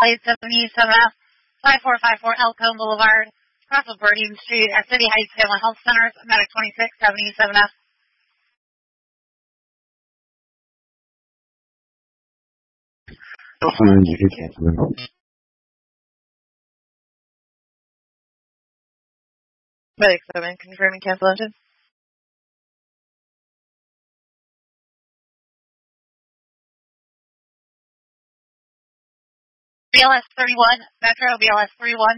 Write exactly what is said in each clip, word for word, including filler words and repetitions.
seventy-seven F, five four five four Elko Boulevard, across from Bernine Street at City Heights Family Health Center, Medic twenty-six seventy-seven F. You can cancel it. Medic seven, confirming cancel engine. B L S thirty-one, Metro B L S thirty-one.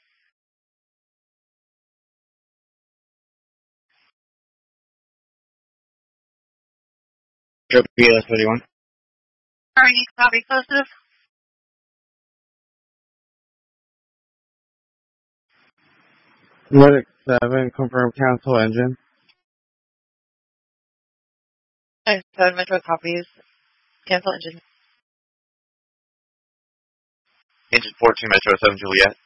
Metro B L S thirty-one. Are you copy positive? Medic seven, confirm cancel engine. Medic seven, Metro copies, cancel engine. Engine fourteen, Metro seven, Juliet.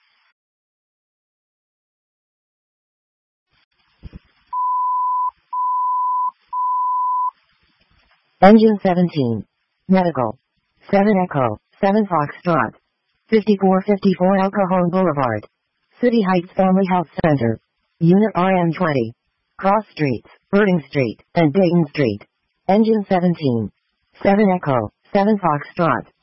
Engine seventeen. Medical. seven Echo, seven Foxtrot. fifty-four fifty-four El Cajon Boulevard. City Heights Family Health Center. Unit R M twenty. Cross Streets, Birding Street, and Dayton Street. Engine seventeen. seven Echo, seven Foxtrot.